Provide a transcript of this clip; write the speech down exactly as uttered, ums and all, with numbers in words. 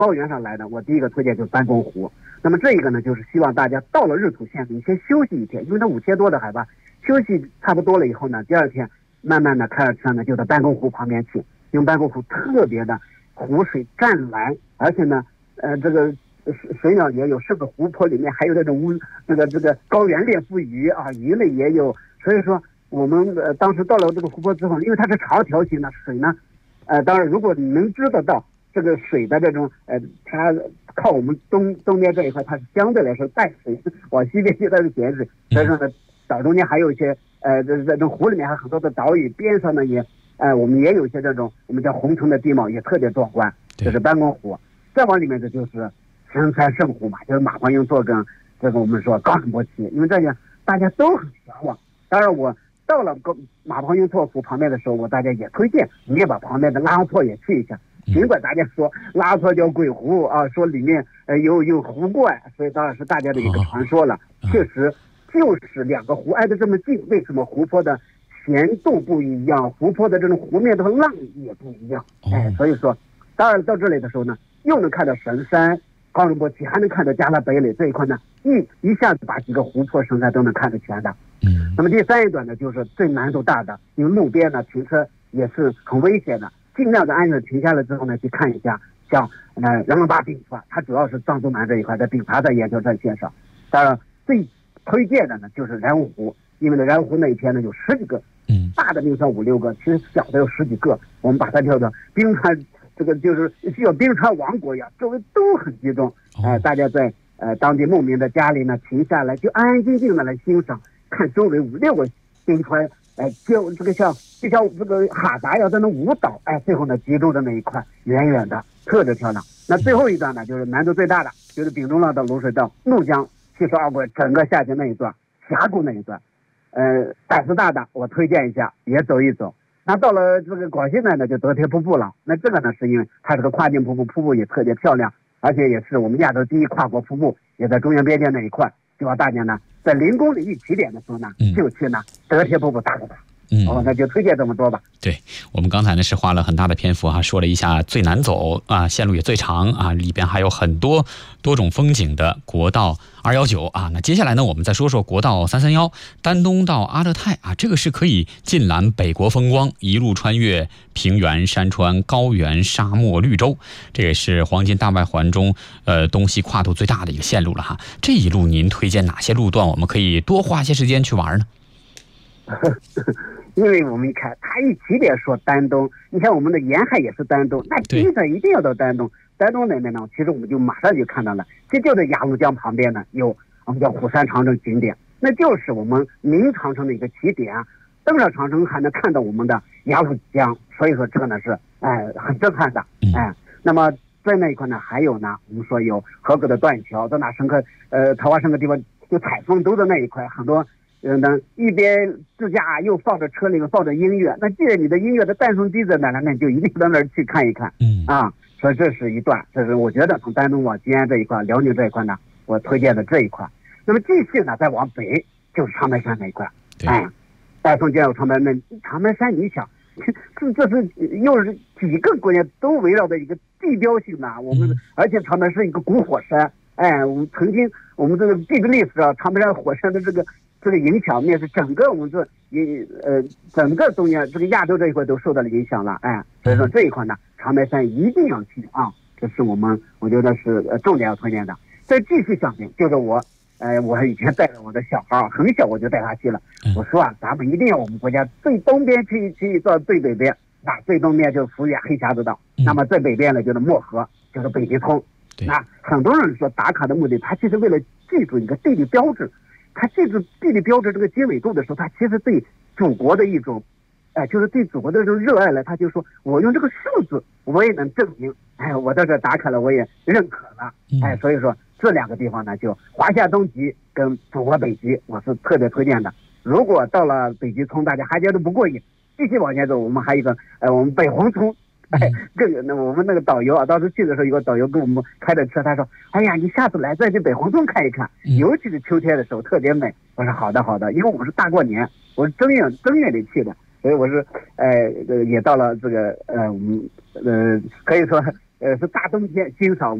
高原上来的，我第一个推荐就是班公湖。那么这一个呢，就是希望大家到了日土县你先休息一天，因为它五千多的海拔，休息差不多了以后呢，第二天慢慢的开着车呢就到班公湖旁边去，因为班公湖特别的湖水湛蓝，而且呢，呃，这个水鸟也有，甚至湖泊里面还有那种乌这个这个高原猎腹鱼啊，鱼类也有。所以说我们呃当时到了这个湖泊之后，因为它是长条形的水呢，呃，当然如果你能知得到这个水的这种呃，它靠我们东东边这一块，它是相对来说淡水，往西边去它是咸水。所以说呢，岛中间还有一些呃，这这种湖里面还有很多的岛屿，边上呢也呃，我们也有一些这种我们叫红橙的地貌，也特别壮观。这是班公湖，再往里面的就是神山圣湖嘛，就是马黄英作跟这个我们说冈仁波齐，因为这些大家都很向往。当然我到了马黄英作湖旁边的时候，我大家也推荐你也把旁边的拉昂措也去一下。尽管大家说拉昂措叫鬼湖啊，说里面呃有有湖怪，所以当然是大家的一个传说了。确实就是两个湖挨得这么近，为什么湖泊的咸度不一样，湖泊的这种湖面的浪也不一样？哎，所以说，当然到这里的时候呢，又能看到神山、冈仁波齐，还能看到加拉北里这一块呢，一一下子把几个湖泊、神山都能看得全的。嗯。那么第三一段呢，就是最难度大的，因为路边呢停车也是很危险的，尽量的安全停下来之后呢，去看一下，像呃人文坝并发，它主要是藏东南这一块的并发在研究战线上。当然最推荐的呢就是然乌湖，因为呢然乌湖那一天呢有十几个，嗯，大的冰川五六个，其实小的有十几个，我们把它叫做冰川，这个就是像冰川王国一样，周围都很集中，哎、呃，大家在呃当地牧民的家里呢停下来，就安安静静的来欣赏，看周围五六个冰川，哎、呃，就这个像就像这个哈达要在那舞蹈，哎，最后呢集中的那一块，远远的特别漂亮。那最后一段呢，就是难度最大的，就是丙中浪到卤水到怒江七十二国整个下去那一段峡谷那一段，呃，胆子大的我推荐一下，也走一走。那到了这个广西呢，呢就德铁瀑布了。那这个呢，是因为它是个跨境瀑布，瀑布也特别漂亮，而且也是我们亚洲第一跨国瀑布，也在中原边界那一块。希望大家呢，在零公里一起点的时候呢，嗯、就去呢德铁瀑布打个打。嗯，哦，那就推荐这么多吧。 对，我们刚才呢是花了很大的篇幅哈、啊，说了一下最难走啊，线路也最长啊，里边还有很多多种风景的国道二一九啊。那接下来呢，我们再说说国道三三一，丹东到阿勒泰啊，这个是可以尽览北国风光，一路穿越平原、山川、高原、沙漠、绿洲，这也是黄金大外环中呃东西跨度最大的一个线路了哈。这一路您推荐哪些路段，我们可以多花些时间去玩呢？ 因为我们一看，他一起点说丹东，你看我们的沿海也是丹东，那第一站一定要到丹东。丹东那边呢，其实我们就马上就看到了，这就在雅鲁江旁边呢，有我们叫虎山长城景点，那就是我们明长城的一个起点啊。登上长城还能看到我们的雅鲁江，所以说这个呢是哎很震撼的哎。那么在那一块呢，还有呢，我们说有合格的断桥，在那深刻呃桃花深刻地方，就采风都在那一块，很多。嗯，呢一边自驾又放着车里面放着音乐，那既然你的音乐的伴奏机在那儿，那你就一定到那儿去看一看。嗯啊，所以这是一段，这是我觉得从丹东往吉安这一块、辽宁这一块呢，我推荐的这一块。那么继续呢，再往北就是长白山那一块。哎，大宋见到长白那长白山，你想，这这是又是几个国家都围绕的一个地标性的，我们、嗯、而且长白是一个古火山。哎，我们曾经我们这个这个历史啊，长白山火山的这个。这个影响面是整个我们这一呃整个东亚这个亚洲这一块都受到了影响了，哎，所以说这一块呢，长白山一定要去啊，这是我们我觉得是呃重点要推荐的。再继续向北，就是我呃我以前带着我的小孩很小我就带他去了，我说啊，咱们一定要我们国家最东边去去到最北边，那最东边就是抚远黑匣子岛，那么最北边呢就是漠河，就是北极村。那很多人说打卡的目的，他其实为了记住一个地理标志。他这个地理标志这个经纬度的时候，他其实对祖国的一种，哎、呃，就是对祖国的这种热爱了。他就说，我用这个数字，我也能证明，哎，我在这打卡了，我也认可了，哎，所以说这两个地方呢，就华夏东极跟祖国北极，我是特别推荐的。如果到了北极村，大家还觉得不过瘾，继续往前走，我们还有一个，呃，我们北红村。哎，更有那我们那个导游啊，当时去的时候，有个导游跟我们开的车，他说：“哎呀，你下次来再去北红村看一看，尤其是秋天的时候特别美。”我说：“好的，好的。”因为我们是大过年，我是正月正月里去的，所以我是呃呃也到了这个呃我们呃可以说呃是大冬天欣赏